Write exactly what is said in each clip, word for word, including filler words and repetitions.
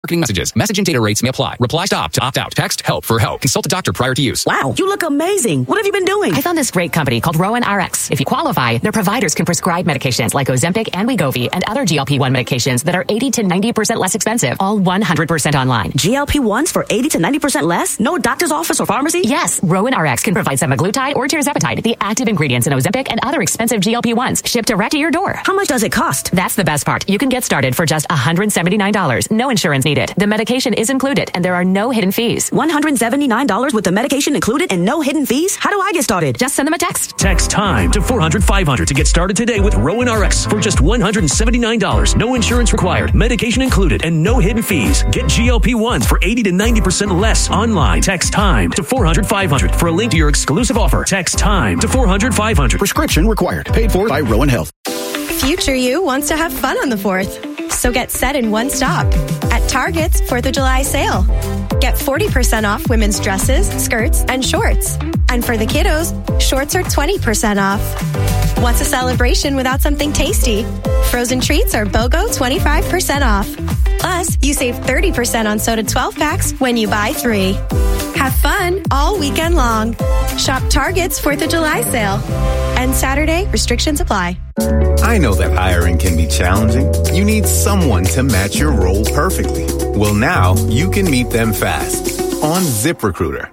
Marketing messages. Message and data rates may apply. Reply stop to opt out. Text help for help. Consult a doctor prior to use. Wow, you look amazing. What have you been doing? I found this great company called Rowan R X. If you qualify, their providers can prescribe medications like Ozempic and Wegovy and other G L P one medications that are eighty to ninety percent less expensive, all one hundred percent online. G L P ones for eighty to ninety percent less? No doctor's office or pharmacy? Yes, Rowan R X can provide semaglutide or tirzepatide, the active ingredients in Ozempic and other expensive G L P ones, shipped direct to your door. How much does it cost? That's the best part. You can get started for just one hundred seventy-nine dollars. No insurance needed. The medication is included, and there are no hidden fees. one hundred seventy-nine dollars with the medication included and no hidden fees? How do I get started? Just send them a text. Text TIME to four hundred five hundred to get started today with Rowan R X for just one hundred seventy-nine dollars. No insurance required, medication included, and no hidden fees. Get G L P ones for eighty to ninety percent less online. Text TIME to four hundred five hundred for a link to your exclusive offer. Text TIME to four hundred five hundred. Prescription required. Paid for by Rowan Health. Future you wants to have fun on the fourth. So get set in one stop at Target's fourth of July sale. Get forty percent off women's dresses, skirts, and shorts. And for the kiddos, shorts are twenty percent off. What's a celebration without something tasty? Frozen treats are BOGO twenty-five percent off. Plus, you save thirty percent on soda twelve packs when you buy three. Have fun all weekend long. Shop Target's fourth of July sale. And Saturday, restrictions apply. I know that hiring can be challenging. You need someone to match your role perfectly. Well, now you can meet them fast on ZipRecruiter.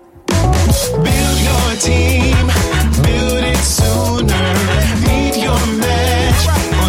Build your team, build it sooner. Meet your match on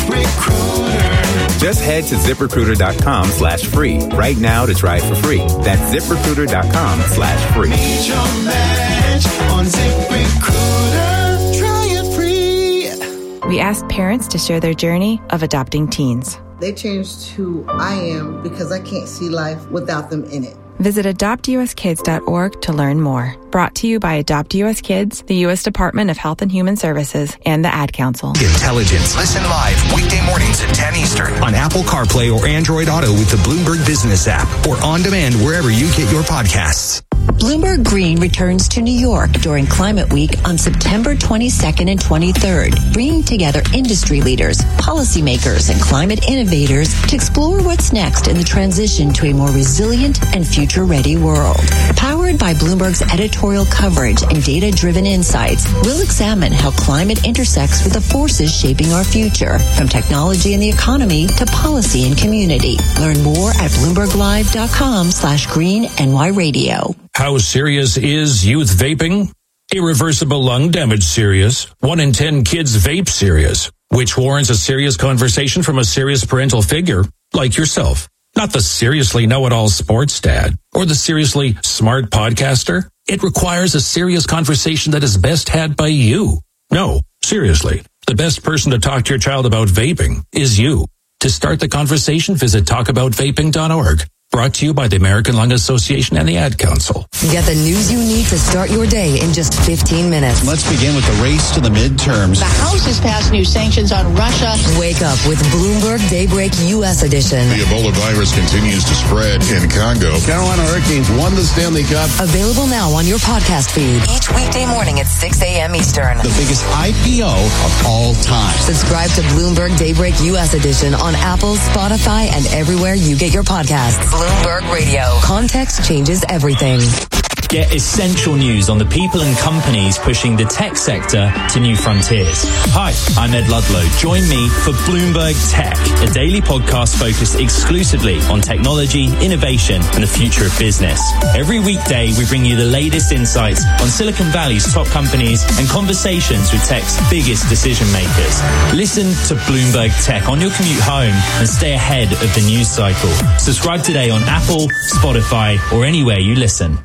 ZipRecruiter. Just head to ZipRecruiter.com slash free right now to try it for free. That's ZipRecruiter.com slash free. Meet your match on ZipRecruiter. Try it free. We asked parents to share their journey of adopting teens. They changed who I am because I can't see life without them in it. Visit adopt u s kids dot org to learn more. Brought to you by Adopt U S Kids, the U S Department of Health and Human Services, and the Ad Council. Intelligence. Listen live weekday mornings at ten Eastern on Apple CarPlay or Android Auto with the Bloomberg Business app or on demand wherever you get your podcasts. Bloomberg Green returns to New York during Climate Week on September twenty-second and twenty-third, bringing together industry leaders, policymakers, and climate innovators to explore what's next in the transition to a more resilient and future-ready world. Powered by Bloomberg's editorial coverage and data-driven insights, we'll examine how climate intersects with the forces shaping our future, from technology and the economy to policy and community. Learn more at bloomberglive.com slash green NY radio. How serious is youth vaping? Irreversible lung damage serious. One in ten kids vape serious, which warrants a serious conversation from a serious parental figure like yourself. Not the seriously know-it-all sports dad or the seriously smart podcaster. It requires a serious conversation that is best had by you. No, seriously, the best person to talk to your child about vaping is you. To start the conversation, visit talk about vaping dot org. Brought to you by the American Lung Association and the Ad Council. Get the news you need to start your day in just fifteen minutes. Let's begin with the race to the midterms. The House has passed new sanctions on Russia. Wake up with Bloomberg Daybreak U S Edition. The Ebola virus continues to spread in Congo. Carolina Hurricanes won the Stanley Cup. Available now on your podcast feed. Each weekday morning at six a.m. Eastern. The biggest I P O of all time. Subscribe to Bloomberg Daybreak U S Edition on Apple, Spotify, and everywhere you get your podcasts. Bloomberg Radio. Context changes everything. Get essential news on the people and companies pushing the tech sector to new frontiers. Hi, I'm Ed Ludlow. Join me for Bloomberg Tech, a daily podcast focused exclusively on technology, innovation, and the future of business. Every weekday, we bring you the latest insights on Silicon Valley's top companies and conversations with tech's biggest decision makers. Listen to Bloomberg Tech on your commute home and stay ahead of the news cycle. Subscribe today on Apple, Spotify, or anywhere you listen.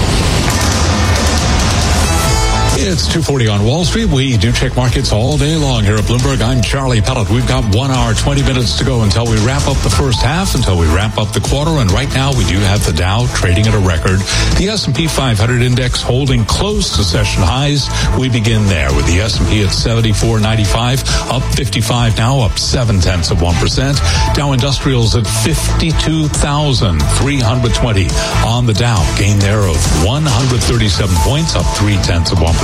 It's two forty on Wall Street. We do check markets all day long here at Bloomberg. I'm Charlie Pellet. We've got one hour, twenty minutes to go until we wrap up the first half, until we wrap up the quarter. And right now we do have the Dow trading at a record. The S and P five hundred index holding close to session highs. We begin there with the S and P at seventy-four ninety-five, up fifty-five now, up seven tenths of one percent. Dow Industrials at fifty-two thousand three hundred twenty on the Dow. Gain there of one hundred thirty-seven points, up three tenths of one percent.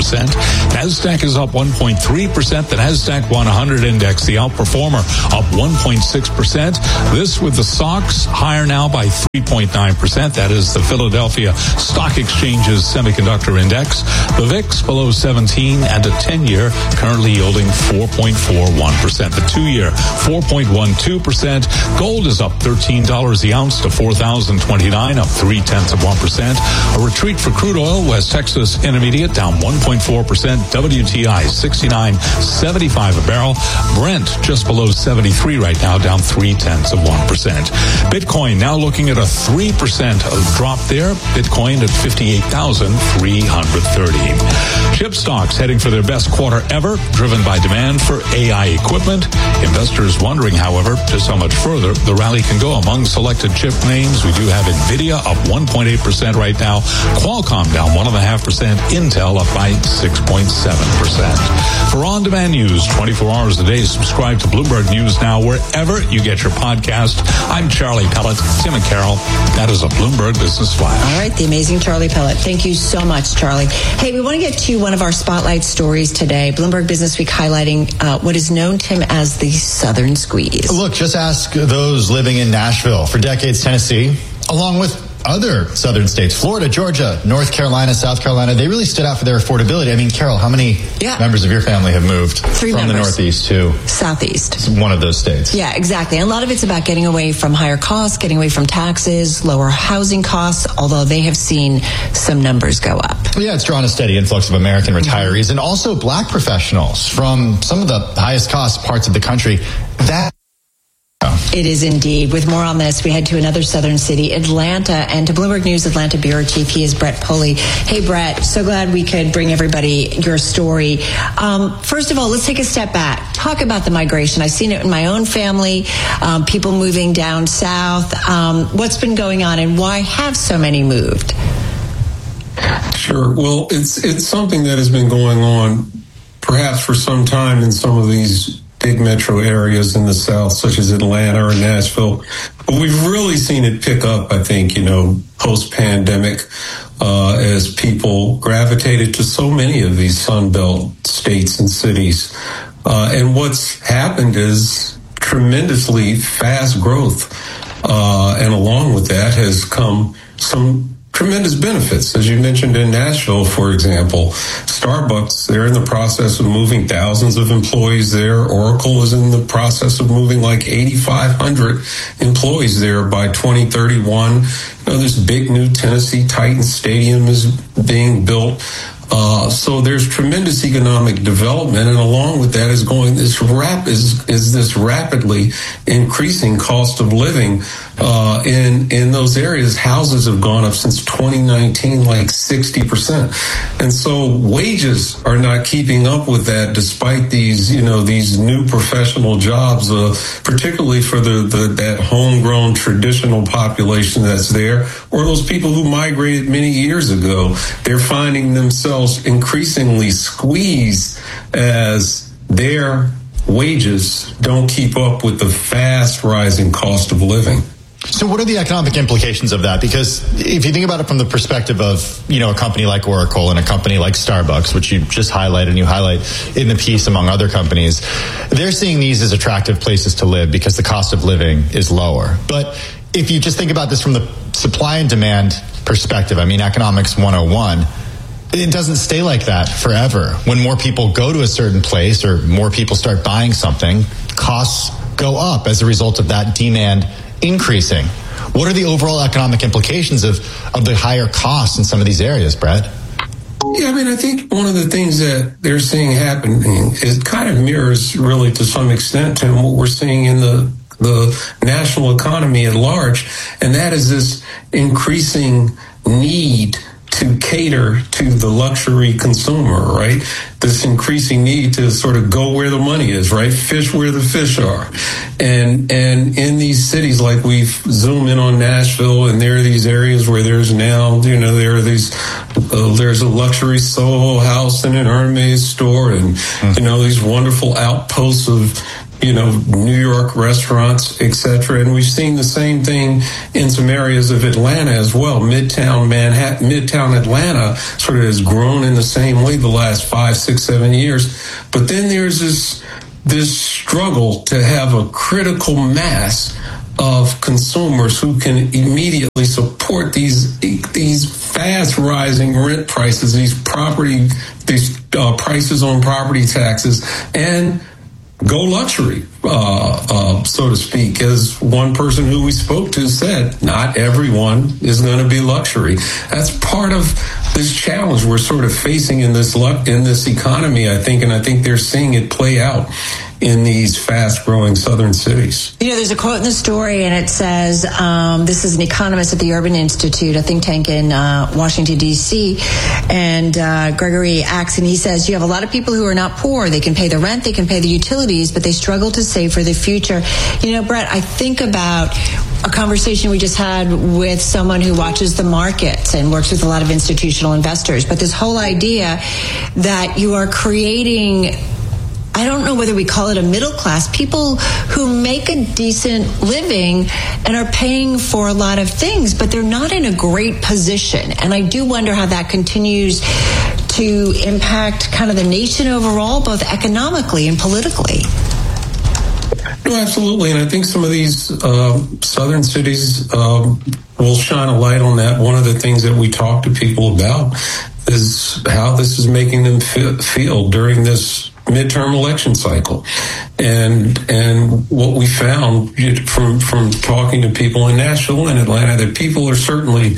percent. NASDAQ is up one point three percent. The NASDAQ one hundred index, the outperformer, up one point six percent. This with the S O X higher now by three point nine percent. That is the Philadelphia Stock Exchange's semiconductor index. The V I X below seventeen, and a ten-year currently yielding four point four one percent. The two-year four point one two percent. Gold is up thirteen dollars the ounce to four thousand twenty-nine, up three tenths of one percent. A retreat for crude oil. West Texas Intermediate down one point four percent. W T I sixty-nine seventy-five a barrel. Brent just below seventy-three right now, down three tenths of one percent. Bitcoin now looking at a three percent drop there. Bitcoin at fifty-eight thousand three hundred thirty. Chip stocks heading for their best quarter ever, driven by demand for A I equipment. Investors wondering, however, just how much further the rally can go. Among selected chip names, we do have NVIDIA up one point eight percent right now. Qualcomm down one point five percent. Intel up by six point seven percent. For on-demand news, twenty-four hours a day, subscribe to Bloomberg News Now wherever you get your podcast. I'm Charlie Pellet. Tim and Carol, that is a Bloomberg Business Flash. All right, the amazing Charlie Pellet. Thank you so much, Charlie. Hey, we want to get to one of our spotlight stories today. Bloomberg Business Week highlighting uh, what is known, Tim, as the Southern Squeeze. Look, just ask those living in Nashville. For decades, Tennessee, along with other southern states, Florida, Georgia, North Carolina, South Carolina, they really stood out for their affordability. I mean, Carol, how many yeah. members of your family have moved Three from members. the Northeast to Southeast? It's one of those states. Yeah, exactly. And a lot of it's about getting away from higher costs, getting away from taxes, lower housing costs, although they have seen some numbers go up. Yeah, it's drawn a steady influx of American retirees mm-hmm. and also black professionals from some of the highest cost parts of the country. That It is indeed. With more on this, we head to another southern city, Atlanta, and to Bloomberg News Atlanta Bureau Chief. He is Brett Pulley. Hey, Brett, so glad we could bring everybody your story. Um, first of all, let's take a step back. Talk about the migration. I've seen it in my own family, um, people moving down south. Um, what's been going on, and why have so many moved? Sure. Well, it's it's something that has been going on perhaps for some time in some of these big metro areas in the South, such as Atlanta or Nashville. But we've really seen it pick up, I think, you know, post-pandemic, uh, as people gravitated to so many of these Sun Belt states and cities. Uh, and what's happened is tremendously fast growth. Uh, and along with that has come some tremendous benefits. As you mentioned in Nashville, for example, Starbucks, they're in the process of moving thousands of employees there. Oracle is in the process of moving like eighty-five hundred employees there by twenty thirty-one. You know, this big new Tennessee Titans stadium is being built. Uh, so there's tremendous economic development, and along with that is going this rap is is this rapidly increasing cost of living uh, in in those areas. Houses have gone up since twenty nineteen, like sixty percent, and so wages are not keeping up with that, despite these you know these new professional jobs, uh, particularly for the, the that homegrown traditional population that's there, or those people who migrated many years ago. They're finding themselves increasingly squeezed as their wages don't keep up with the fast rising cost of living. So what are the economic implications of that? Because if you think about it from the perspective of, you know, a company like Oracle and a company like Starbucks, which you just highlighted and you highlight in the piece among other companies, they're seeing these as attractive places to live because the cost of living is lower. But if you just think about this from the supply and demand perspective, I mean, economics one oh one, it doesn't stay like that forever. When more people go to a certain place or more people start buying something, costs go up as a result of that demand increasing. What are the overall economic implications of, of the higher costs in some of these areas, Brad? Yeah, I mean, I think one of the things that they're seeing happening is kind of mirrors really to some extent to what we're seeing in the the national economy at large, and that is this increasing need to cater to the luxury consumer, right? This increasing need to sort of go where the money is, right? Fish where the fish are. And and in these cities, like we zoom in on Nashville, and there are these areas where there's now, you know, there are these, uh, there's a luxury Soho house and an Hermes store, and, mm. you know, these wonderful outposts of you know, New York restaurants, et cetera. And we've seen the same thing in some areas of Atlanta as well. Midtown Manhattan, Midtown Atlanta sort of has grown in the same way the last five, six, seven years. But then there's this, this struggle to have a critical mass of consumers who can immediately support these these fast rising rent prices, these property, these uh, prices on property taxes, and go luxury, uh, uh, so to speak. As one person who we spoke to said, not everyone is going to be luxury. That's part of this challenge we're sort of facing in this in this economy, I think, and I think they're seeing it play out in these fast-growing southern cities. You know, there's a quote in the story, and it says, um, this is an economist at the Urban Institute, a think tank in uh, Washington, D C, and uh, Gregory Axon, he says, you have a lot of people who are not poor. They can pay the rent, they can pay the utilities, but they struggle to save for the future. You know, Brett, I think about a conversation we just had with someone who watches the markets and works with a lot of institutional investors, but this whole idea that you are creating, I don't know whether we call it a middle class, people who make a decent living and are paying for a lot of things, but they're not in a great position. And I do wonder how that continues to impact kind of the nation overall, both economically and politically. No, absolutely. And I think some of these uh, southern cities um, will shine a light on that. One of the things that we talk to people about is how this is making them feel during this midterm election cycle. And and what we found from from talking to people in Nashville and Atlanta, that people are certainly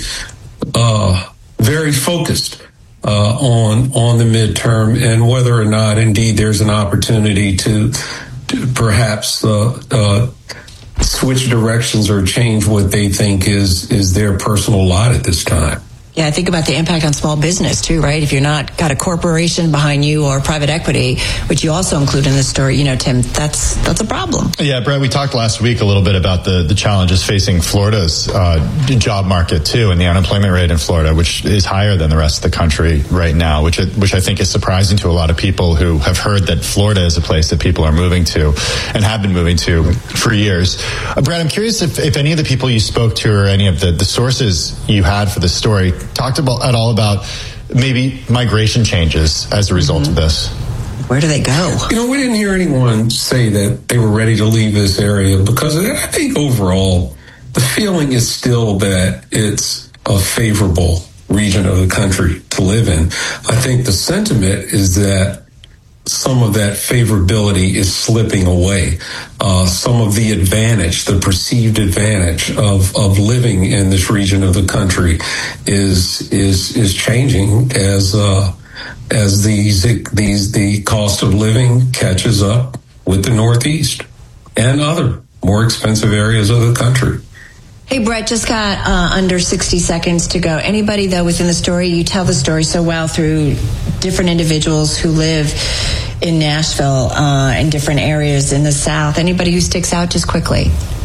uh, very focused uh, on on the midterm and whether or not indeed there's an opportunity to, to perhaps uh, uh, switch directions or change what they think is is their personal lot at this time. Yeah, I think about the impact on small business too, right? If you're not got a corporation behind you or private equity, which you also include in the story, you know, Tim, that's that's a problem. Yeah, Brett, we talked last week a little bit about the, the challenges facing Florida's uh, job market too, and the unemployment rate in Florida, which is higher than the rest of the country right now, which which I think is surprising to a lot of people who have heard that Florida is a place that people are moving to and have been moving to for years. Uh, Brett, I'm curious if, if any of the people you spoke to or any of the, the sources you had for this story talked about at all about maybe migration changes as a result mm-hmm. of this. Where do they go? You know, we didn't hear anyone say that they were ready to leave this area because I think overall the feeling is still that it's a favorable region of the country to live in. I think the sentiment is that some of that favorability is slipping away. Uh, some of the advantage, the perceived advantage of, of living in this region of the country is is is changing as uh, as these these the cost of living catches up with the Northeast and other more expensive areas of the country. Hey, Brett, just got uh, under sixty seconds to go. Anybody, though, within the story, you tell the story so well through different individuals who live in Nashville uh, and different areas in the South. Anybody who sticks out just quickly?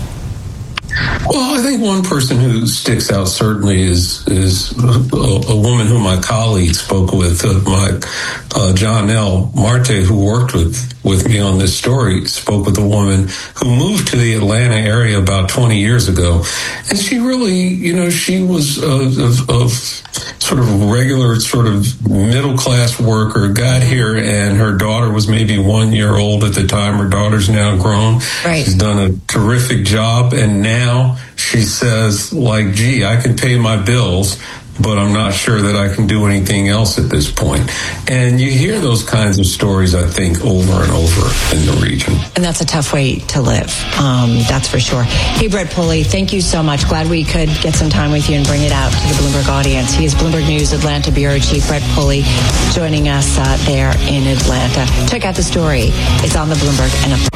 Well, I think one person who sticks out certainly is is a, a woman who my colleague spoke with, uh, my uh, John L. Marte, who worked with, with me on this story, spoke with a woman who moved to the Atlanta area about twenty years ago. And she really, you know, she was of, of sort of regular, sort of middle-class worker, got here, and her daughter was maybe one year old at the time. Her daughter's now grown. Right. She's done a terrific job, and now she says, like, gee, I can pay my bills, but I'm not sure that I can do anything else at this point. And you hear those kinds of stories, I think, over and over in the region. And that's a tough way to live. Um, that's for sure. Hey, Brett Pulley, thank you so much. Glad we could get some time with you and bring it out to the Bloomberg audience. He is Bloomberg News Atlanta Bureau Chief Brett Pulley joining us uh, there in Atlanta. Check out the story. It's on the Bloomberg and up.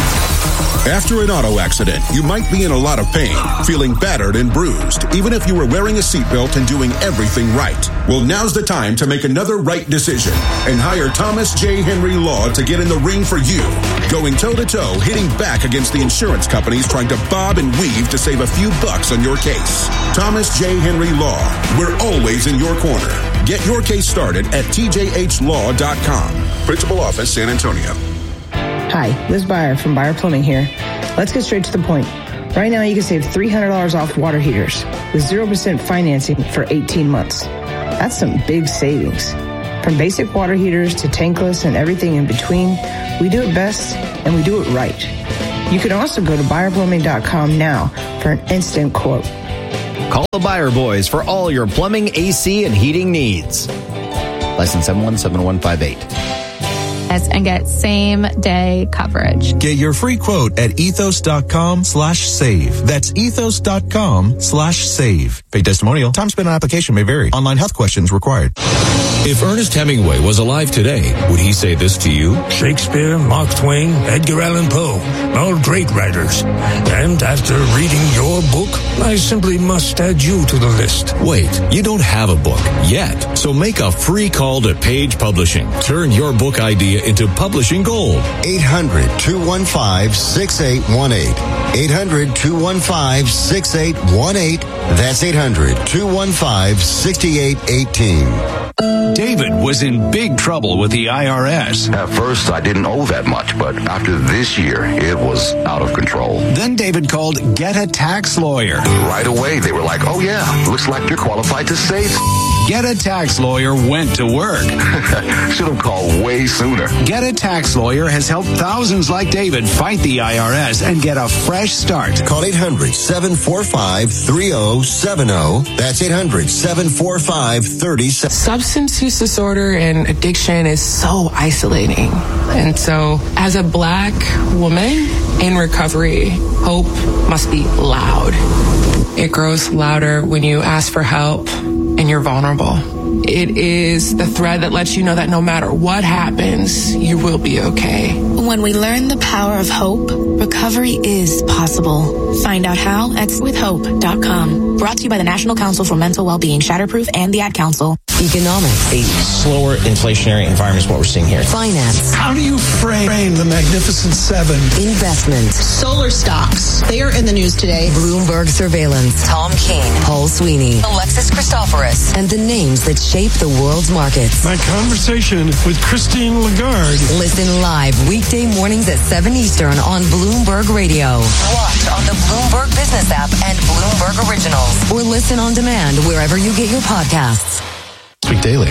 After an auto accident, you might be in a lot of pain, feeling battered and bruised, even if you were wearing a seatbelt and doing everything right. Well, now's the time to make another right decision and hire Thomas J. Henry Law to get in the ring for you. Going toe-to-toe, hitting back against the insurance companies trying to bob and weave to save a few bucks on your case. Thomas J. Henry Law. We're always in your corner. Get your case started at T J H law dot com. Principal Office, San Antonio. Hi, Liz Byer from Byer Plumbing here. Let's get straight to the point. Right now, you can save three hundred dollars off water heaters with zero percent financing for eighteen months. That's some big savings. From basic water heaters to tankless and everything in between, we do it best and we do it right. You can also go to Byer Plumbing dot com now for an instant quote. Call the Byer Boys for all your plumbing, A C, and heating needs. License seven one seven one five eight. And get same day coverage. Get your free quote at ethos.com slash save. That's ethos.com slash save. Paid testimonial. Time spent on application may vary. Online health questions required. If Ernest Hemingway was alive today, would he say this to you? Shakespeare, Mark Twain, Edgar Allan Poe, all great writers. And after reading your book, I simply must add you to the list. Wait, you don't have a book yet. So make a free call to Page Publishing. Turn your book idea into publishing gold. eight hundred, two one five, six eight one eight. eight hundred, two one five, six eight one eight. That's eight hundred, two one five, six eight one eight. David was in big trouble with the I R S. At first, I didn't owe that much, but after this year, it was out of control. Then David called Get a Tax Lawyer. Right away, they were like, oh yeah, looks like you're qualified to save. Get a Tax Lawyer went to work. Should have called way sooner. Get a Tax Lawyer has helped thousands like David fight the I R S and get a fresh start. Call eight hundred, seven four five, three oh seven oh. That's eight hundred, seven four five, three oh seven oh. Substance use disorder and addiction is so isolating. And so as a black woman in recovery, hope must be loud. It grows louder when you ask for help and you're vulnerable. It is the thread that lets you know that no matter what happens, you will be okay. When we learn the power of hope, recovery is possible. Find out how at with hope dot com. Brought to you by the National Council for Mental Wellbeing, Shatterproof, and the Ad Council. Economics. A slower inflationary environment is what we're seeing here. Finance. How do you frame the Magnificent Seven? Investment. Solar stocks. They are in the news today. Bloomberg surveillance. Tom Keene. Paul Sweeney. Alexis Christoforous. And the names that shape the world's markets. My conversation with Christine Lagarde. Listen live weekday mornings at seven Eastern on Bloomberg Radio. Watch on the Bloomberg Business app and Bloomberg Originals. Or listen on demand wherever you get your podcasts. Week Daily.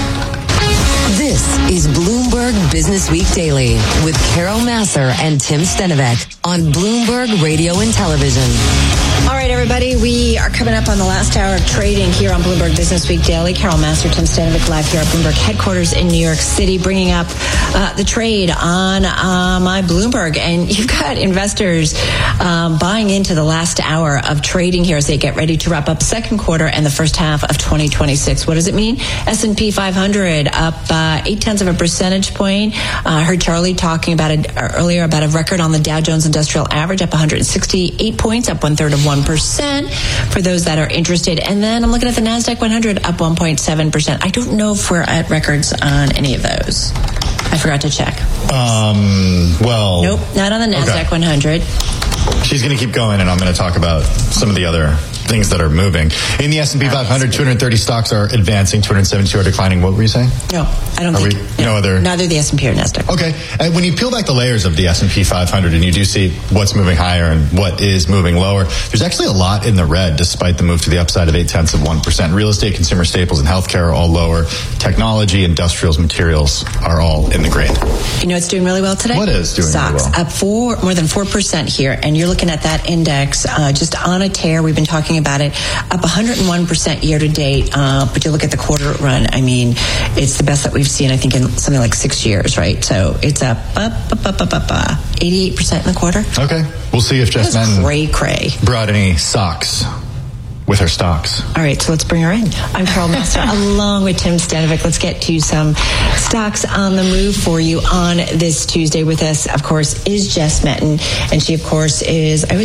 This is Bloomberg Business Week Daily with Carol Massar and Tim Stenovec on Bloomberg Radio and Television. All right, everybody, we are coming up on the last hour of trading here on Bloomberg Business Week Daily. Carol Massar, Tim Stenovec live here at Bloomberg headquarters in New York City, bringing up uh, the trade on uh, my Bloomberg. And you've got investors um, buying into the last hour of trading here as they get ready to wrap up second quarter and the first half of twenty twenty-six. What does it mean? S and P five hundred up uh, eight tenths of a percentage point. I uh, heard Charlie talking about it earlier about a record on the Dow Jones Industrial Average up one hundred sixty-eight points, up one third of one percent for those that are interested. And then I'm looking at the NASDAQ one hundred up one point seven percent. I don't know if we're at records on any of those. I forgot to check. Um, well. Nope, not on the NASDAQ okay. one hundred. She's going to keep going, and I'm going to talk about some of the other things that are moving. In the S and P five hundred, two hundred thirty stocks are advancing, two hundred seventy-two are declining. What were you saying? No, I don't are think. We, no, no other. Neither the S and P or NASDAQ. Okay. And when you peel back the layers of the S and P five hundred and you do see what's moving higher and what is moving lower, there's actually a lot in the red despite the move to the upside of eight tenths of one percent. Real estate, consumer staples, and healthcare are all lower. Technology, industrials, materials are all in the green. You know, it's doing really well today. What is doing Stocks really well? Up four, more than four percent here, and you're looking at that index uh, just on a tear. We've been talking about it. Up one hundred one percent year to date, uh, but you look at the quarter run, I mean, it's the best that we've seen, I think, in something like six years, right? So it's up, up, up, up, up, up, up eighty-eight percent in the quarter. Okay. We'll see if Jess Mann cray cray brought any socks with her stocks. All right, so let's bring her in. I'm Carol Massar, along with Tim Stenovec. Let's get to some stocks on the move for you on this Tuesday. With us, of course, is Jess Metten, and she, of course, is, I always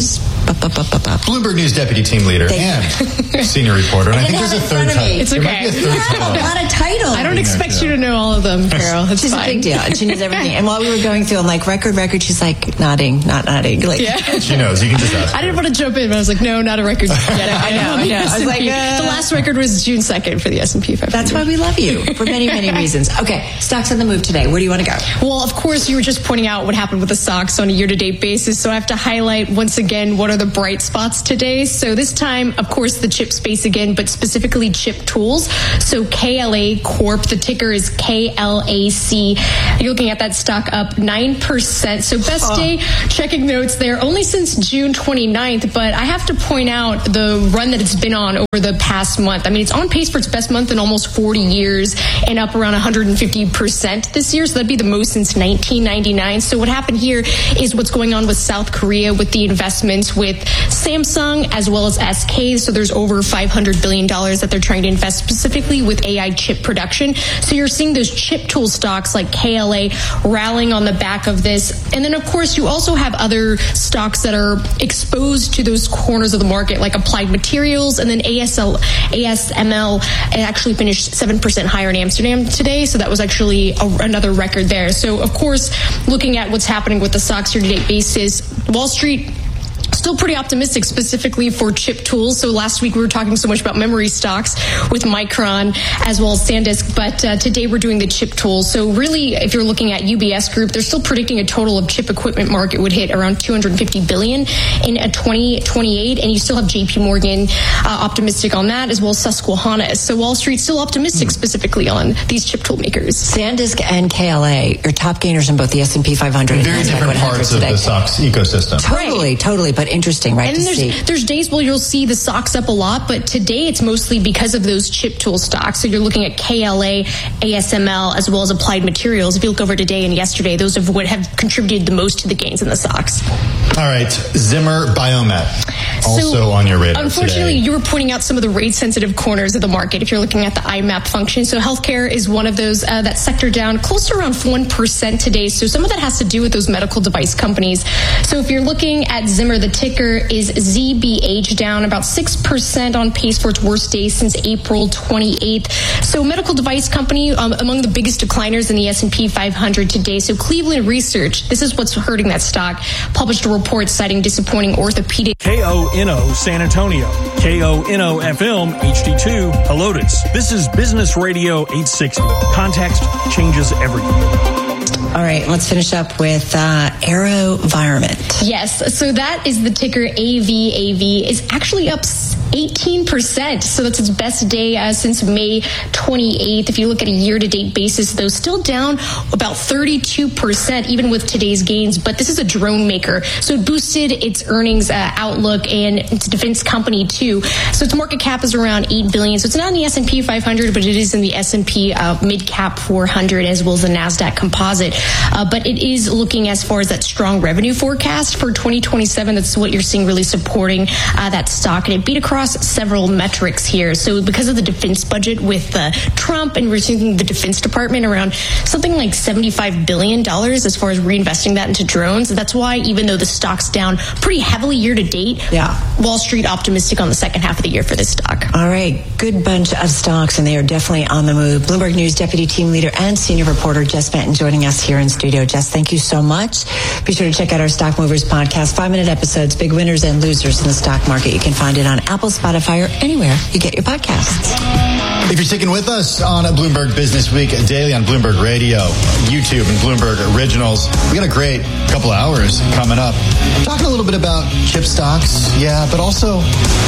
Bloomberg News Deputy Team Leader and Senior Reporter. And I, I think there's a third title. It's okay. A third title. A lot of titles. I don't expect you to know all of them, Carol. It's She's fine. a big deal. She knows everything. And while we were going through, I'm like, record, record. She's like, nodding, not nodding. Like, yeah. She knows. You can just ask I didn't want to jump in, but I was like, no, not a record yet. I know, I know. I was like, uh, the last record was June second for the S and P five hundred. That's why we love you, for many, many reasons. Okay, stocks on the move today. Where do you want to go? Well, of course, you were just pointing out what happened with the stocks on a year-to-date basis, so I have to highlight once again what are the bright spots today. So this time, of course, the chip space again, but specifically chip tools. So K L A Corp, the ticker is K L A C. You're looking at that stock up nine percent. So best oh. day, checking notes there, only since June twenty-ninth, but I have to point out the run that it's been on over the past month. I mean, it's on pace for its best month in almost forty years and up around one hundred fifty percent this year. So that'd be the most since nineteen ninety-nine. So what happened here is what's going on with South Korea with the investments with Samsung as well as S K. So there's over five hundred billion dollars that they're trying to invest specifically with A I chip production. So you're seeing those chip tool stocks like K L A rallying on the back of this. And then, of course, you also have other stocks that are exposed to those corners of the market like Applied Materials, and then A S L, A S M L actually finished seven percent higher in Amsterdam today. So that was actually a, another record there. So, of course, looking at what's happening with the stocks year-to-date basis, Wall Street still pretty optimistic, specifically for chip tools. So last week we were talking so much about memory stocks with Micron as well as SanDisk, but uh, today we're doing the chip tools. So really, if you're looking at U B S Group, they're still predicting a total of chip equipment market would hit around two hundred fifty billion dollars in a twenty twenty-eight, and you still have J P Morgan uh, optimistic on that, as well as Susquehanna. So Wall Street's still optimistic, specifically on these chip tool makers. SanDisk and K L A are top gainers in both the S and P five hundred Very and different parts of the stocks ecosystem. Totally, right. totally, but interesting, right? And to there's, see. there's days where you'll see the stocks up a lot, but today it's mostly because of those chip tool stocks. So you're looking at K L A, A S M L, as well as Applied Materials. If you look over today and yesterday, those are what have contributed the most to the gains in the stocks. All right, Zimmer Biomet, also so, on your radar unfortunately, today. you were pointing out some of the rate-sensitive corners of the market if you're looking at the I MAP function. So healthcare is one of those, uh, that sector down close to around one percent today. So some of that has to do with those medical device companies. So if you're looking at Zimmer, the ticker is Z B H, down about six percent, on pace for its worst day since April twenty-eighth. So medical device company um, among the biggest decliners in the S and P five hundred today. So Cleveland Research, this is what's hurting that stock, published a report citing disappointing orthopedic. K O N O San Antonio, K O N O F M H D two Helotes. This is Business Radio eight sixty. Context changes everything. All right, let's finish up with uh, AeroVironment. Yes, so that is the ticker A V A V. Is actually up eighteen percent. So that's its best day uh, since May twenty-eighth. If you look at a year-to-date basis, though, still down about thirty-two percent, even with today's gains. But this is a drone maker, so it boosted its earnings uh, outlook, and it's a defense company too. So its market cap is around eight billion dollars. So it's not in the S and P five hundred, but it is in the S and P uh, mid-cap four hundred as well as the NASDAQ composite. Uh, but it is looking as far as that strong revenue forecast for twenty twenty-seven. That's what you're seeing really supporting uh, that stock. And it beat across several metrics here. So because of the defense budget with uh, Trump and reducing the Defense Department around something like seventy-five billion dollars as far as reinvesting that into drones. That's why even though the stock's down pretty heavily year to date, yeah, Wall Street optimistic on the second half of the year for this stock. All right. Good bunch of stocks, and they are definitely on the move. Bloomberg News Deputy Team Leader and Senior Reporter Jess Benton joining us here in studio. Jess, thank you so much. Be sure to check out our Stock Movers podcast, five-minute episodes, big winners and losers in the stock market. You can find it on Apple, Spotify, or anywhere you get your podcasts. If you're sticking with us on a Bloomberg Business Week daily on Bloomberg Radio, YouTube, and Bloomberg Originals, we got a great couple of hours coming up. Talking a little bit about chip stocks, yeah, but also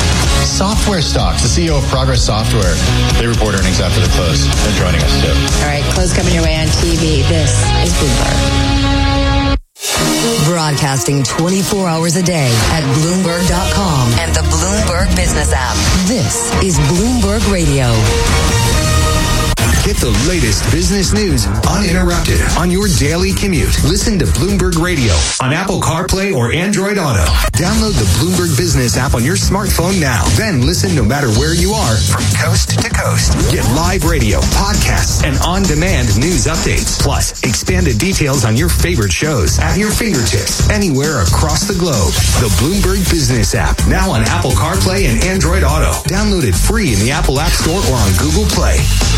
software stocks. The C E O of Progress Software, they report earnings after the close. They're joining us too. All right, close coming your way on T V. This is Bloomberg. Broadcasting twenty-four hours a day at Bloomberg dot com and the Bloomberg Business app. This is Bloomberg Radio. K Get the latest business news uninterrupted on your daily commute. Listen to Bloomberg Radio on Apple CarPlay or Android Auto. Download the Bloomberg Business app on your smartphone now. Then listen no matter where you are from coast to coast. Get live radio, podcasts, and on-demand news updates. Plus, expanded details on your favorite shows at your fingertips anywhere across the globe. The Bloomberg Business app, now on Apple CarPlay and Android Auto. Download it free in the Apple App Store or on Google Play.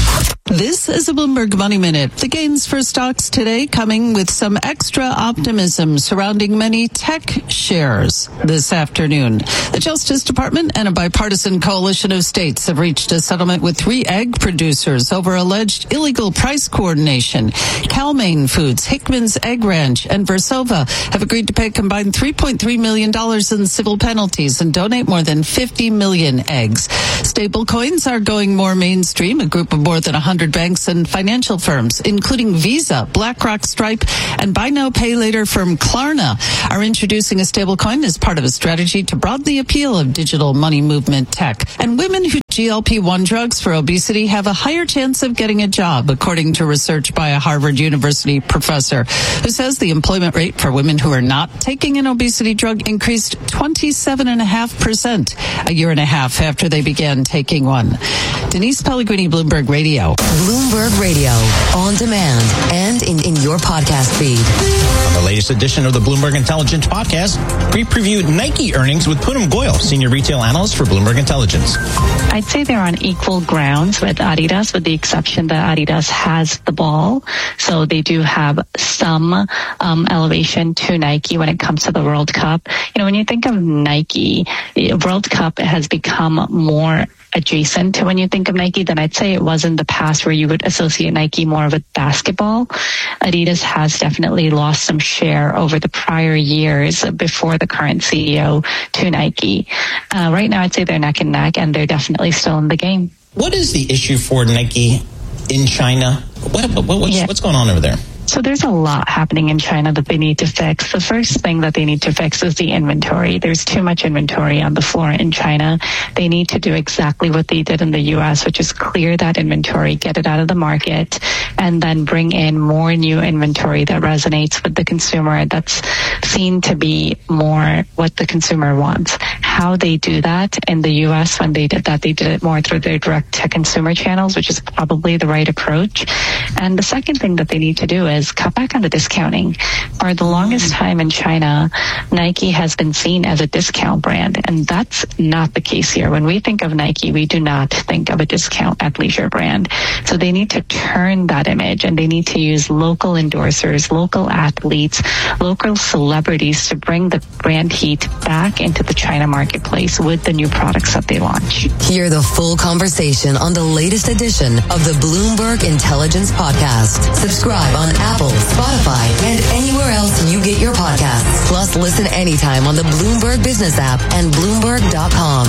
This is a Bloomberg Money Minute. The gains for stocks today coming with some extra optimism surrounding many tech shares this afternoon. The Justice Department and a bipartisan coalition of states have reached a settlement with three egg producers over alleged illegal price coordination. Cal-Maine Foods, Hickman's Egg Ranch, and Versova have agreed to pay a combined three point three million dollars in civil penalties and donate more than fifty million eggs. Stablecoins are going more mainstream. A group of more than one hundred banks and financial firms, including Visa, BlackRock, Stripe, and buy now, pay later firm Klarna, are introducing a stablecoin as part of a strategy to broaden the appeal of digital money movement tech. And women who G L P one drugs for obesity have a higher chance of getting a job, according to research by a Harvard University professor who says the employment rate for women who are not taking an obesity drug increased twenty-seven point five percent a year and a half after they began taking one. Denise Pellegrini, Bloomberg Radio. Bloomberg Radio, on demand and in, in your podcast feed. On the latest edition of the Bloomberg Intelligence Podcast, we previewed Nike earnings with Poonam Goyal, Senior Retail Analyst for Bloomberg Intelligence. I'd say they're on equal grounds with Adidas, with the exception that Adidas has the ball. So they do have some um, elevation to Nike when it comes to the World Cup. You know, when you think of Nike, the World Cup has become more adjacent to when you think of Nike than I'd say it was in the past, where you would associate Nike more with basketball. Adidas has definitely lost some share over the prior years before the current C E O to Nike. Uh, right now, I'd say they're neck and neck, and they're definitely still in the game. What is the issue for Nike in China? What, what, what's, yeah. what's going on over there? So there's a lot happening in China that they need to fix. The first thing that they need to fix is the inventory. There's too much inventory on the floor in China. They need to do exactly what they did in the U S, which is clear that inventory, get it out of the market, and then bring in more new inventory that resonates with the consumer, that's seen to be more what the consumer wants. How they do that in the U S, when they did that, they did it more through their direct-to-consumer channels, which is probably the right approach. And the second thing that they need to do is cut back on the discounting. For the longest time in China, Nike has been seen as a discount brand, and that's not the case here. When we think of Nike, we do not think of a discount athleisure brand. So they need to turn that image, and they need to use local endorsers, local athletes, local celebrities to bring the brand heat back into the China marketplace with the new products that they launch. Hear the full conversation on the latest edition of the Bloomberg Intelligence Podcast. Subscribe on Apple, Spotify, and anywhere else you get your podcasts. Plus, listen anytime on the Bloomberg Business app and Bloomberg dot com.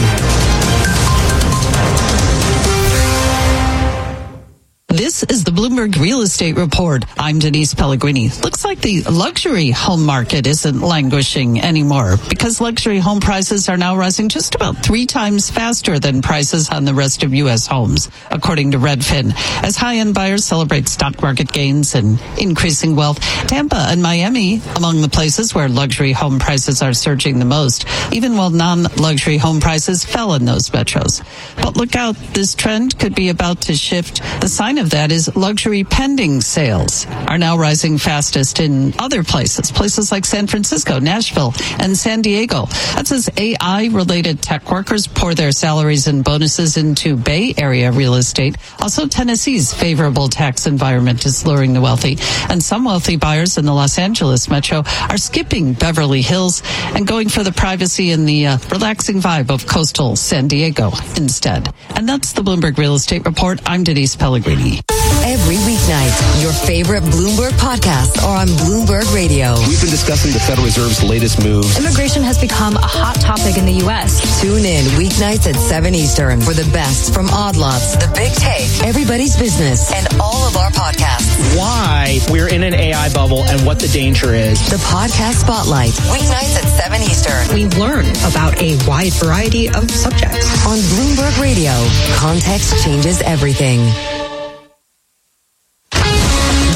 This is the Bloomberg Real Estate Report. I'm Denise Pellegrini. Looks like the luxury home market isn't languishing anymore because luxury home prices are now rising just about three times faster than prices on the rest of U S homes, according to Redfin. As high-end buyers celebrate stock market gains and increasing wealth, Tampa and Miami among the places where luxury home prices are surging the most, even while non-luxury home prices fell in those metros. But look out, this trend could be about to shift. The sign of that is luxury pending sales are now rising fastest in other places, places like San Francisco, Nashville, and San Diego. That's as A I-related tech workers pour their salaries and bonuses into Bay Area real estate. Also, Tennessee's favorable tax environment is luring the wealthy, and some wealthy buyers in the Los Angeles metro are skipping Beverly Hills and going for the privacy and the uh, relaxing vibe of coastal San Diego instead. And that's the Bloomberg Real Estate Report. I'm Denise Pellegrini. Every weeknight, your favorite Bloomberg podcasts are on Bloomberg Radio. We've been discussing the Federal Reserve's latest move. Immigration has become a hot topic in the U S. Tune in weeknights at seven Eastern for the best from Odd Lots, The Big Take, Everybody's Business, and all of our podcasts. Why we're in an A I bubble and what the danger is. The Podcast Spotlight, weeknights at seven Eastern. We learn about a wide variety of subjects. On Bloomberg Radio, context changes everything.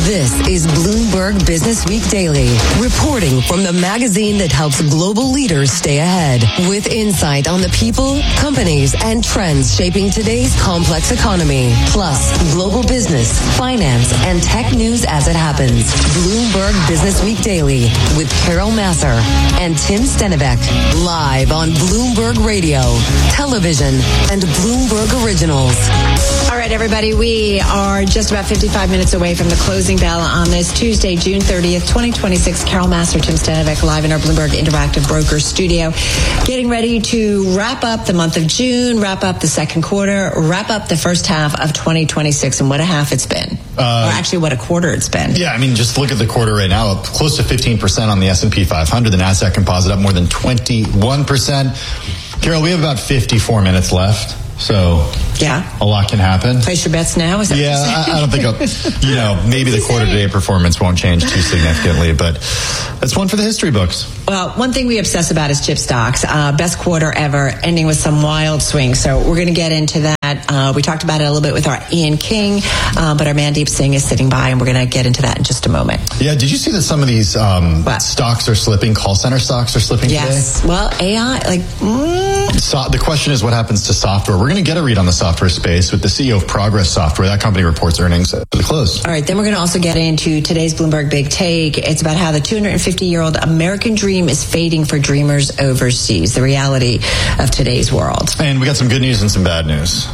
This is Bloomberg Business Week Daily, reporting from the magazine that helps global leaders stay ahead, with insight on the people, companies, and trends shaping today's complex economy, plus global business, finance, and tech news as it happens. Bloomberg Business Week Daily with Carol Massar and Tim Stenivek, live on Bloomberg Radio, television, and Bloomberg Originals. All right, everybody, we are just about fifty-five minutes away from the closing bell on this Tuesday, June thirtieth, twenty twenty-six. Carol Massar, Tim Stenivek, live in our Bloomberg Interactive Broker studio, getting ready to wrap up the month of June, wrap up the second quarter, wrap up the first half of twenty twenty-six, and what a half it's been. Uh, or actually, what a quarter it's been. Yeah, I mean, just look at the quarter right now, up close to fifteen percent on the S and P five hundred, the NASDAQ Composite up more than twenty-one percent. Carol, we have about fifty-four minutes left. So, yeah, a lot can happen. Place your bets now? Is that yeah, I, I don't think, I'll, you know, maybe the quarter to date performance won't change too significantly, but that's one for the history books. Well, one thing we obsess about is chip stocks. Uh, best quarter ever, ending with some wild swings. So we're going to get into that. Uh, we talked about it a little bit with our Ian King, uh, but our Mandeep Singh is sitting by, and we're going to get into that in just a moment. Yeah, did you see that some of these um, stocks are slipping? Call center stocks are slipping yes. today? Well, A I, like... Mm. So the question is, what happens to software? We're going to get a read on the software space with the C E O of Progress Software. That company reports earnings at the close. All right, then we're going to also get into today's Bloomberg Big Take. It's about how the two hundred fifty-year-old American dream is fading for dreamers overseas, the reality of today's world. And we got some good news and some bad news.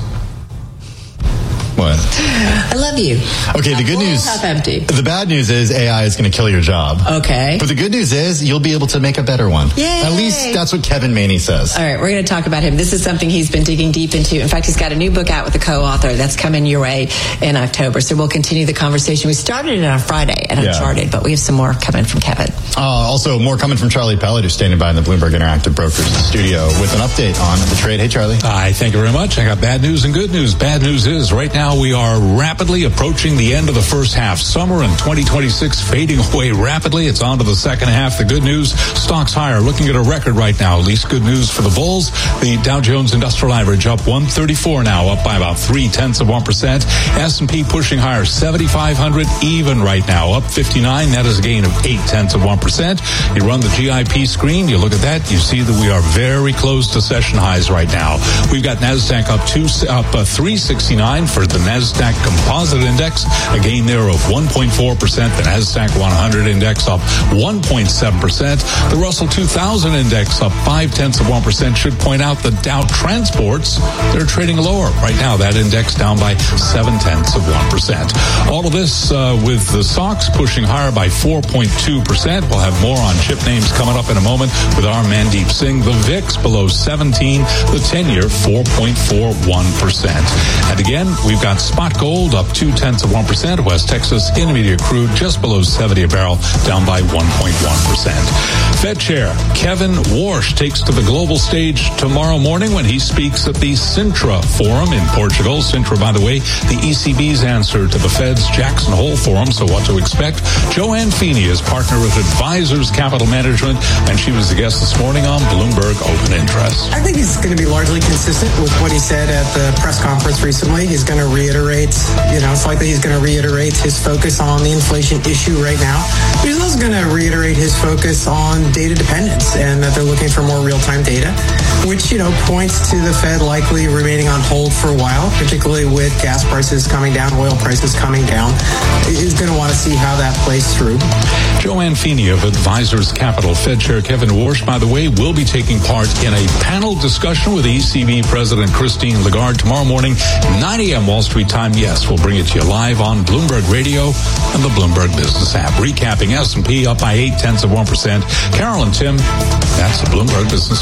What? I love you. Okay, the good news. Half empty. The bad news is A I is going to kill your job. Okay. But the good news is you'll be able to make a better one. Yay. At least that's what Kevin Maney says. All right, we're going to talk about him. This is something he's been digging deep into. In fact, he's got a new book out with a co-author that's coming your way in October. So we'll continue the conversation. We started it on Friday at Uncharted, yeah. but we have some more coming from Kevin. Uh, also, more coming from Charlie Pellet, who's standing by in the Bloomberg Interactive Brokers studio with an update on the trade. Hey, Charlie. Hi, thank you very much. I got bad news and good news. Bad news is right now we are rapidly approaching the end of the first half. Summer in twenty twenty-six fading away rapidly. It's on to the second half. The good news, stocks higher, looking at a record right now. At least good news for the bulls. The Dow Jones Industrial Average up one thirty-four now, up by about three tenths of one percent. S and P pushing higher, seventy-five hundred even right now, up fifty-nine. That is a gain of eight tenths of one percent. You run the G I P screen, you look at that, you see that we are very close to session highs right now. We've got NASDAQ up two, up uh, three sixty-nine for the NASDAQ Composite Index, a gain there of one point four percent. The NASDAQ one hundred Index up one point seven percent. The Russell two thousand Index up five tenths of one percent. Should point out the Dow Transports, they're trading lower. Right now, that index down by seven tenths of one percent. All of this uh, with the S O X pushing higher by four point two percent. We'll have more on chip names coming up in a moment with our Mandeep Singh. The V I X below seventeen, the ten-year four point four one percent. And again, we've got spot gold up two tenths of one percent. West Texas Intermediate crude just below seventy a barrel, down by one point one percent. Fed Chair Kevin Warsh takes to the global stage tomorrow morning when he speaks at the Sintra Forum in Portugal. Sintra, by the way, the E C B's answer to the Fed's Jackson Hole Forum, so what to expect. Joanne Feeney is partner with Advisors Capital Management, and she was the guest this morning on Bloomberg Open Interest. I think he's going to be largely consistent with what he said at the press conference recently. He's going to reiterate, you know, it's likely he's going to reiterate his focus on the inflation issue right now. But he's also going to reiterate his focus on data dependence and that they're looking for more real-time data, which, you know, points to the Fed likely remaining on hold for a while, particularly with gas prices coming down, oil prices coming down. He's going to want to see how that plays through. Joanne Feeney of Advisors Capital. Fed Chair Kevin Warsh, by the way, will be taking part in a panel discussion with E C B President Christine Lagarde tomorrow morning, nine a.m. Wall Street time. Yes, we'll bring it to you live on Bloomberg Radio and the Bloomberg Business app. Recapping S and P up by eight tenths of one percent. Carol and Tim, that's the Bloomberg Business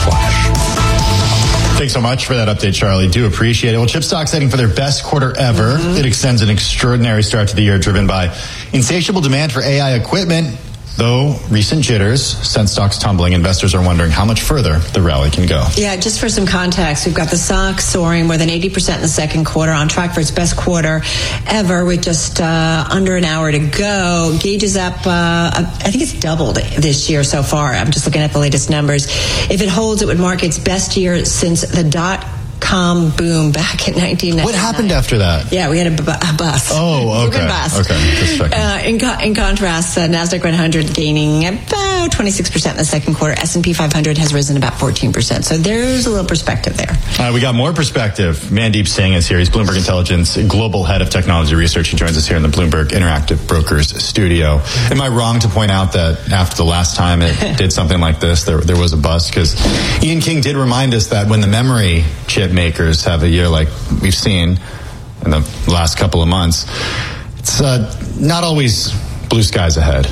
Flash. Thanks so much for that update, Charlie. Do appreciate it. Well, chip stocks heading for their best quarter ever. Mm-hmm. It extends an extraordinary start to the year driven by insatiable demand for A I equipment. Though recent jitters sent stocks tumbling, investors are wondering how much further the rally can go. Yeah, just for some context, we've got the S O X soaring more than eighty percent in the second quarter, on track for its best quarter ever with just uh, under an hour to go. Gauge is up, uh, I think it's doubled this year so far. I'm just looking at the latest numbers. If it holds, it would mark its best year since the dot dot-com boom back in nineteen ninety-nine. What happened after that? Yeah, we had a, bu- a bust. Oh, okay. Bust. Okay, just checking. Uh, in, co- in contrast, uh, NASDAQ one hundred gaining about twenty-six percent in the second quarter. S and P five hundred has risen about fourteen percent. So there's a little perspective there. Uh, we got more perspective. Mandeep Singh is here. He's Bloomberg Intelligence Global Head of Technology Research. He joins us here in the Bloomberg Interactive Brokers studio. Am I wrong to point out that after the last time it did something like this, there, there was a bust? Because Ian King did remind us that when the memory chip makers have a year like we've seen in the last couple of months, it's uh, not always blue skies ahead.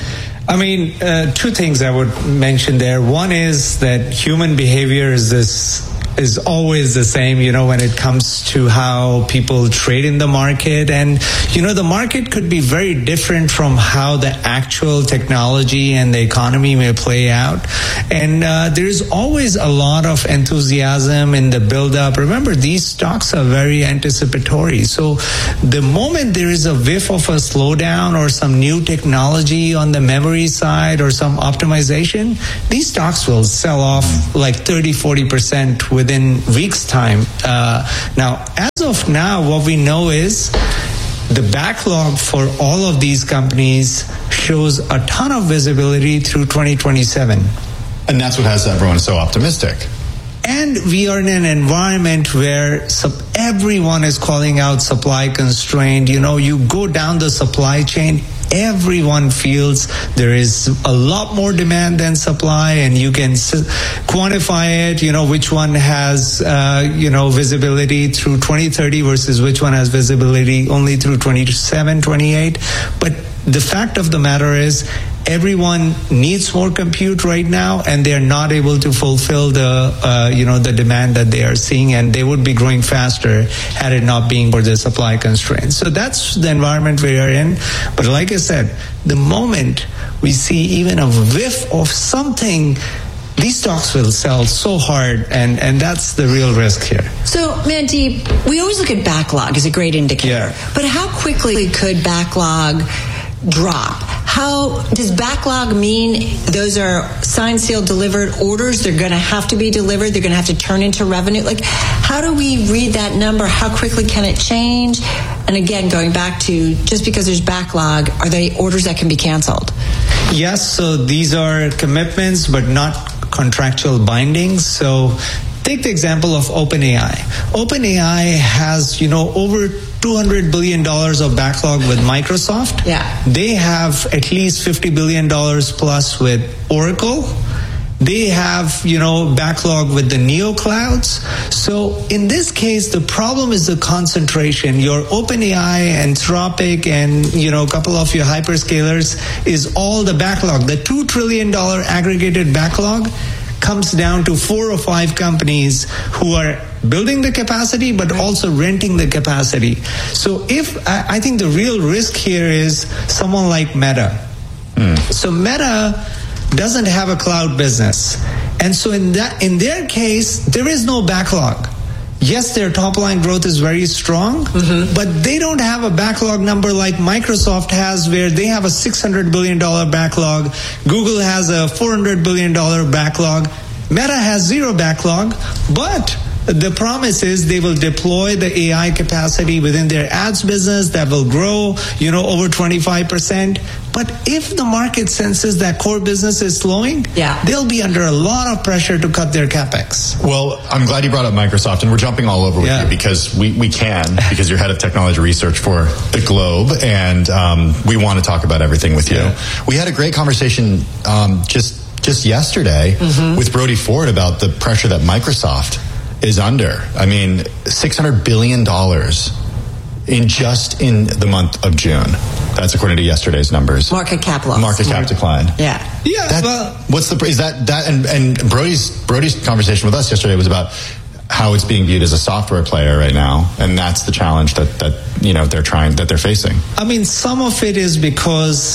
I mean, uh, two things I would mention there. One is that human behavior is this is always the same, you know, when it comes to how people trade in the market. And, you know, the market could be very different from how the actual technology and the economy may play out. And uh, there's always a lot of enthusiasm in the build-up. Remember, these stocks are very anticipatory. So the moment there is a whiff of a slowdown or some new technology on the memory side or some optimization, these stocks will sell off like thirty, forty percent with within weeks' time. Uh, now, as of now, what we know is the backlog for all of these companies shows a ton of visibility through twenty twenty-seven. And that's what has everyone so optimistic. And we are in an environment where sub- everyone is calling out supply constrained. You know, you go down the supply chain, everyone feels there is a lot more demand than supply, and you can s- quantify it, you know, which one has, uh, you know, visibility through twenty thirty versus which one has visibility only through twenty-seven, twenty-eight. But the fact of the matter is, everyone needs more compute right now, and they're not able to fulfill the, uh, you know, the demand that they are seeing, and they would be growing faster had it not been for the supply constraints. So that's the environment we are in. But like I said, the moment we see even a whiff of something, these stocks will sell so hard, and, and that's the real risk here. So, Mandeep, we always look at backlog as a great indicator. Yeah. But how quickly could backlog drop? How does backlog mean those are signed, sealed, delivered orders? They're going to have to be delivered. They're going to have to turn into revenue. Like, how do we read that number? How quickly can it change? And again, going back to just because there's backlog, are they orders that can be canceled? Yes. So these are commitments, but not contractual bindings. So take the example of OpenAI. OpenAI has, you know, over two hundred billion dollars of backlog with Microsoft. Yeah. They have at least fifty billion dollars plus with Oracle. They have, you know, backlog with the neo clouds. So in this case, the problem is the concentration. Your OpenAI, Anthropic, and, you know, a couple of your hyperscalers is all the backlog. The two trillion dollars aggregated backlog comes down to four or five companies who are building the capacity but also renting the capacity. So if I think the real risk here is someone like Meta. Mm. So Meta doesn't have a cloud business. And so in that in their case, there is no backlog. Yes, their top line growth is very strong, mm-hmm. but they don't have a backlog number like Microsoft has, where they have a six hundred billion dollars backlog. Google has a four hundred billion dollars backlog. Meta has zero backlog, but the promise is they will deploy the A I capacity within their ads business that will grow, you know, over twenty-five percent. But if the market senses that core business is slowing, yeah. they'll be under a lot of pressure to cut their capex. Well, I'm glad you brought up Microsoft, and we're jumping all over with yeah. you because we, we can, because you're head of technology research for the Globe, and um, we want to talk about everything with you. Yeah. We had a great conversation um, just just yesterday mm-hmm. with Brody Ford about the pressure that Microsoft is under. I mean, six hundred billion dollars in just in the month of June. That's according to yesterday's numbers. Market cap loss. Market cap decline. Yeah. Yeah. That, well, what's the is that that and, and Brody's Brody's conversation with us yesterday was about how it's being viewed as a software player right now, and that's the challenge that that you know they're trying that they're facing. I mean, some of it is because